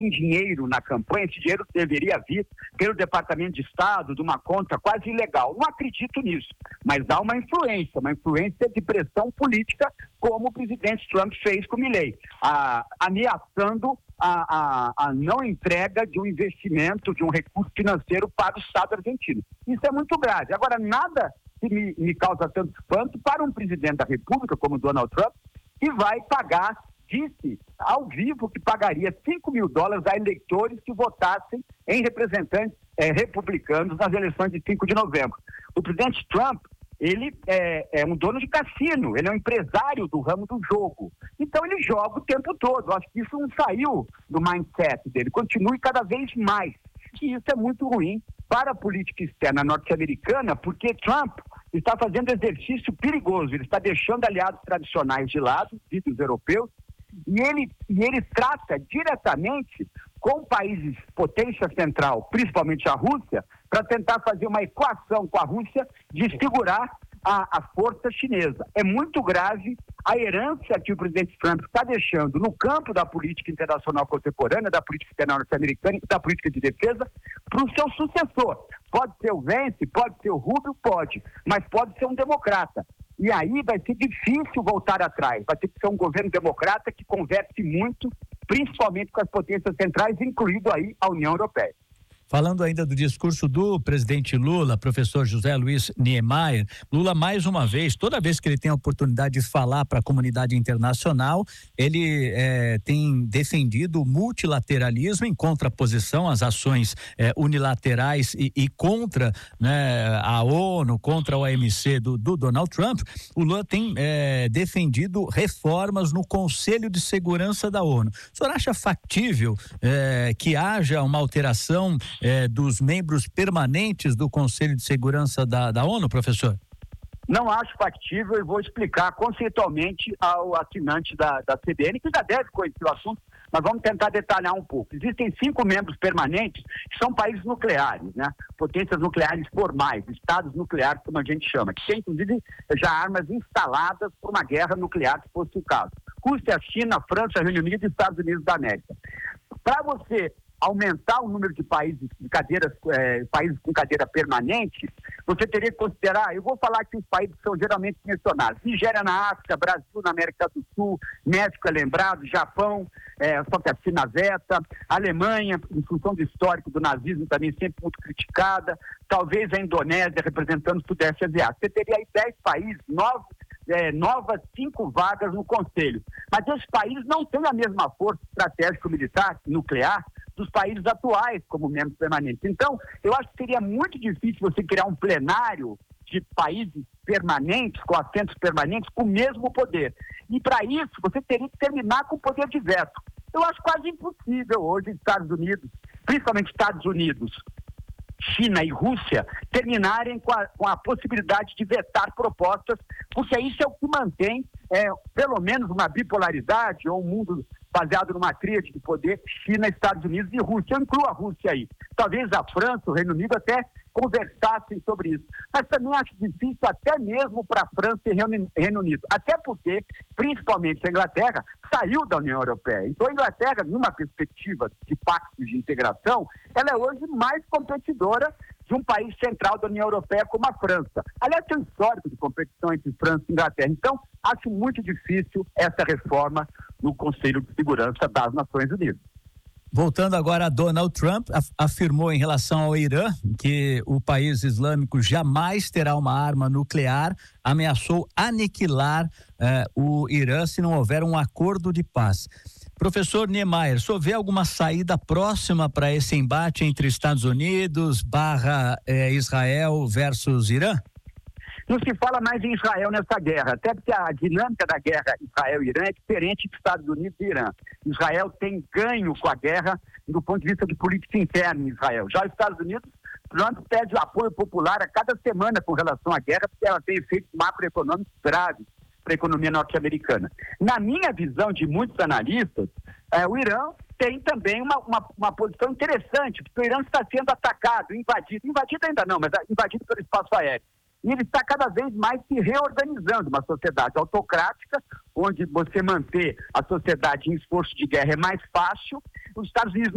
dinheiro na campanha, esse dinheiro deveria vir pelo Departamento de Estado, de uma conta quase ilegal. Não acredito nisso, mas há uma influência de pressão política, como o presidente Trump fez com Milei, ameaçando a não entrega de um investimento, de um recurso financeiro para o Estado argentino. Isso é muito grave. Agora, nada que me causa tanto espanto para um presidente da República como Donald Trump, que vai pagar, disse ao vivo que pagaria $5 mil a eleitores que votassem em representantes republicanos nas eleições de 5 de novembro. O presidente Trump, ele é um dono de cassino, ele é um empresário do ramo do jogo. Então ele joga o tempo todo. Acho que isso não saiu do mindset dele, continue cada vez mais. E isso é muito ruim para a política externa norte-americana, porque Trump está fazendo exercício perigoso, ele está deixando aliados tradicionais de lado, ditos europeus, e ele trata diretamente com países potência central, principalmente a Rússia, para tentar fazer uma equação com a Rússia de segurar a força chinesa. É muito grave a herança que o presidente Trump está deixando no campo da política internacional contemporânea, da política externa norte-americana e da política de defesa para o seu sucessor. Pode ser o Vance, pode ser o Rubio, pode, mas pode ser um democrata. E aí vai ser difícil voltar atrás, vai ter que ser um governo democrata que converse muito, principalmente com as potências centrais, incluindo aí a União Europeia. Falando ainda do discurso do presidente Lula, professor José Luiz Niemeyer, Lula mais uma vez, toda vez que ele tem a oportunidade de falar para a comunidade internacional, ele tem defendido o multilateralismo em contraposição às ações unilaterais e contra, né, a ONU, contra a OMC do Donald Trump. O Lula tem defendido reformas no Conselho de Segurança da ONU. O senhor acha factível que haja uma alteração dos membros permanentes do Conselho de Segurança da ONU, professor? Não acho factível e vou explicar conceitualmente ao assinante da CBN, que já deve conhecer o assunto, mas vamos tentar detalhar um pouco. Existem 5 membros permanentes que são países nucleares, né? Potências nucleares formais, estados nucleares, como a gente chama, que têm, inclusive, já armas instaladas por uma guerra nuclear, se fosse o caso. Rússia, China, França, Reino Unido e Estados Unidos da América. Para você aumentar o número de países com cadeira permanente, você teria que considerar, eu vou falar que os países são geralmente mencionados: Nigéria na África, Brasil na América do Sul, México é lembrado, Japão, só que a China veta, Alemanha, em função do histórico do nazismo, também sempre muito criticada, talvez a Indonésia representando o Sudeste Asiático. Você teria aí 10 países, novas 5 vagas no Conselho. Mas esses países não têm a mesma força estratégico-militar, nuclear, dos países atuais como membros permanentes. Então, eu acho que seria muito difícil você criar um plenário de países permanentes, com assentos permanentes, com o mesmo poder. E para isso, você teria que terminar com o poder de veto. Eu acho quase impossível hoje Estados Unidos, principalmente Estados Unidos, China e Rússia, terminarem com a possibilidade de vetar propostas, porque isso é o que mantém, pelo menos, uma bipolaridade ou um mundo baseado numa tríade de poder, China, Estados Unidos e Rússia. Eu incluo a Rússia aí. Talvez a França, o Reino Unido até conversassem sobre isso. Mas também acho difícil até mesmo para a França e Reino Unido. Até porque, principalmente a Inglaterra, saiu da União Europeia. Então a Inglaterra, numa perspectiva de pacto de integração, ela é hoje mais competidora de um país central da União Europeia como a França. Aliás, tem um histórico de competição entre França e Inglaterra. Então, acho muito difícil essa reforma no Conselho de Segurança das Nações Unidas. Voltando agora a Donald Trump, afirmou em relação ao Irã que o país islâmico jamais terá uma arma nuclear, ameaçou aniquilar o Irã se não houver um acordo de paz. Professor Niemeyer, o senhor vê alguma saída próxima para esse embate entre Estados Unidos / Israel versus Irã? Não se fala mais em Israel nessa guerra, até porque a dinâmica da guerra Israel-Irã é diferente dos Estados Unidos e Irã. Israel tem ganho com a guerra do ponto de vista de política interna em Israel. Já os Estados Unidos, Trump pede apoio popular a cada semana com relação à guerra, porque ela tem efeitos macroeconômicos graves para a economia norte-americana. Na minha visão de muitos analistas, o Irã tem também uma posição interessante, porque o Irã está sendo atacado, invadido ainda não, mas invadido pelo espaço aéreo. E ele está cada vez mais se reorganizando, uma sociedade autocrática, onde você manter a sociedade em esforço de guerra é mais fácil. Os Estados Unidos